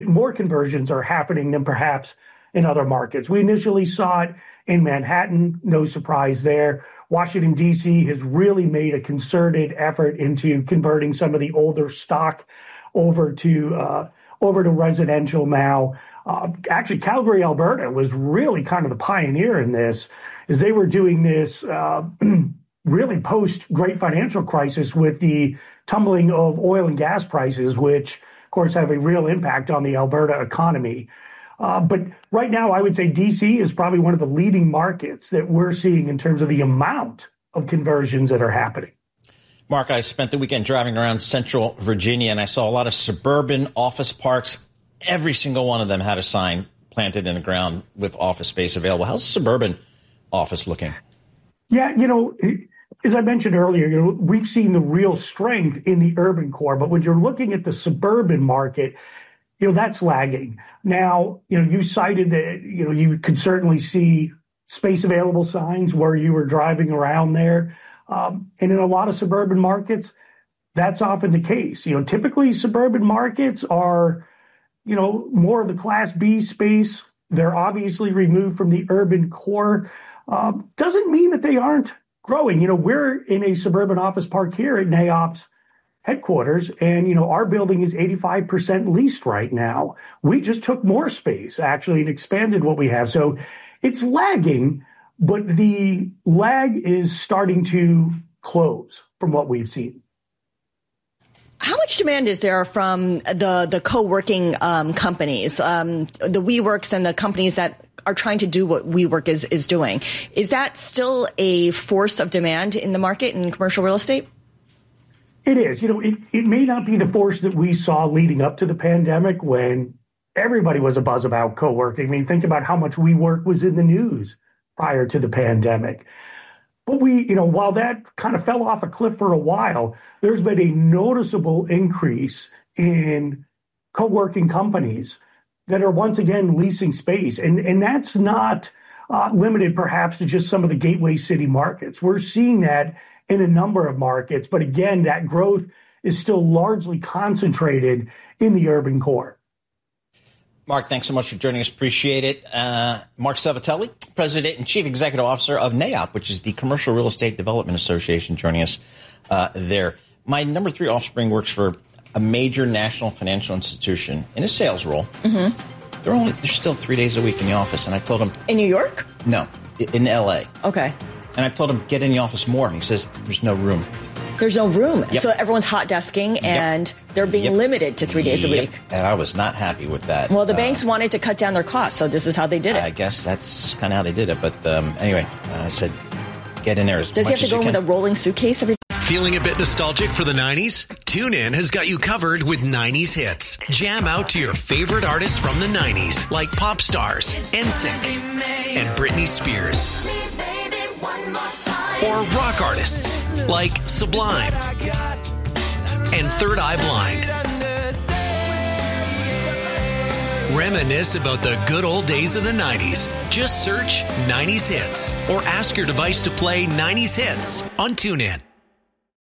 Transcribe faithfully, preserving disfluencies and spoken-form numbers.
more conversions are happening than perhaps in other markets. We initially saw it in Manhattan, no surprise there. Washington, D C has really made a concerted effort into converting some of the older stock over to uh, over to residential now. Uh, actually, Calgary, Alberta was really kind of the pioneer in this, as they were doing this uh, really post-Great Financial Crisis with the tumbling of oil and gas prices, which, of course, have a real impact on the Alberta economy. Uh, but right now, I would say D C is probably one of the leading markets that we're seeing in terms of the amount of conversions that are happening. Mark, I spent the weekend driving around central Virginia, and I saw a lot of suburban office parks. Every single one of them had a sign planted in the ground with office space available. How's suburban office looking? Yeah, you know, as I mentioned earlier, you know, we've seen the real strength in the urban core, but when you're looking at the suburban market, you know, that's lagging. Now, you know, you cited that, you know, you could certainly see space available signs where you were driving around there. Um, and in a lot of suburban markets, that's often the case. You know, typically suburban markets are, you know, more of the Class B space. They're obviously removed from the urban core. Um, doesn't mean that they aren't growing. You know, we're in a suburban office park here at NAIOP's headquarters, and, you know, our building is eighty-five percent leased right now. We just took more space, actually, and expanded what we have. So it's lagging, but the lag is starting to close from what we've seen. How much demand is there from the, the co-working um, companies, um, the WeWorks and the companies that are trying to do what WeWork is, is doing? Is that still a force of demand in the market in commercial real estate? It is. You know, it, it may not be the force that we saw leading up to the pandemic when everybody was abuzz about co-working. I mean, think about how much WeWork was in the news prior to the pandemic. But we, you know, while that kind of fell off a cliff for a while, there's been a noticeable increase in co-working companies that are once again leasing space. And, and that's not uh, limited perhaps to just some of the gateway city markets. We're seeing that in a number of markets. But again, that growth is still largely concentrated in the urban core. Mark, thanks so much for joining us. Appreciate it. Uh, Mark Savatelli, President and Chief Executive Officer of NAIOP, which is the Commercial Real Estate Development Association, joining us uh, there. My number three offspring works for a major national financial institution in a sales role. Mm-hmm. They're only they're still three days a week in the office, and I told him in New York. No, in L A. Okay. And I told him get in the office more, and he says there's no room. There's no room. Yep. So everyone's hot desking, and yep. they're being yep. limited to three days yep. a week. And I was not happy with that. Well, the uh, banks wanted to cut down their costs, so this is how they did it. I guess that's kind of how they did it. But um, anyway, uh, I said get in there as Does much he have to go with a rolling suitcase every Feeling a bit nostalgic for the nineties? TuneIn has got you covered with nineties hits. Jam out to your favorite artists from the nineties, like pop stars, N Sync, and Britney Spears. Or rock artists, like Sublime and Third Eye Blind. Reminisce about the good old days of the nineties. Just search nineties hits or ask your device to play nineties hits on TuneIn.